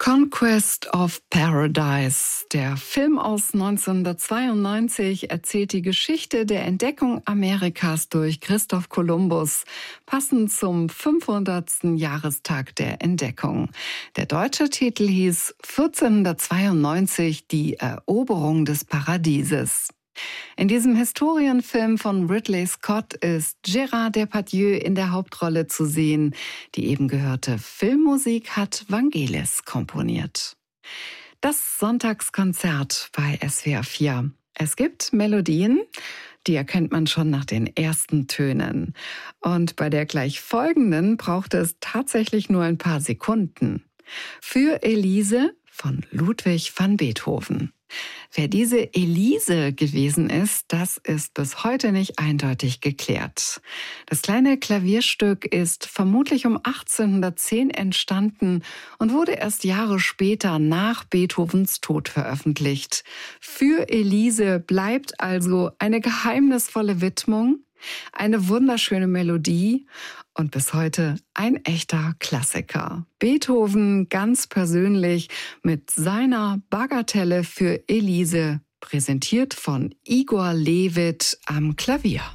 Conquest of Paradise. Der Film aus 1992 erzählt die Geschichte der Entdeckung Amerikas durch Christoph Kolumbus, passend zum 500. Jahrestag der Entdeckung. Der deutsche Titel hieß 1492 Die Eroberung des Paradieses. In diesem Historienfilm von Ridley Scott ist Gérard Depardieu in der Hauptrolle zu sehen. Die eben gehörte Filmmusik hat Vangelis komponiert. Das Sonntagskonzert bei SWR 4. Es gibt Melodien, die erkennt man schon nach den ersten Tönen. Und bei der gleich folgenden braucht es tatsächlich nur ein paar Sekunden. Für Elise von Ludwig van Beethoven. Wer diese Elise gewesen ist, das ist bis heute nicht eindeutig geklärt. Das kleine Klavierstück ist vermutlich um 1810 entstanden und wurde erst Jahre später nach Beethovens Tod veröffentlicht. Für Elise bleibt also eine geheimnisvolle Widmung, eine wunderschöne Melodie und bis heute ein echter Klassiker. Beethoven ganz persönlich mit seiner Bagatelle für Elise, präsentiert von Igor Levit am Klavier.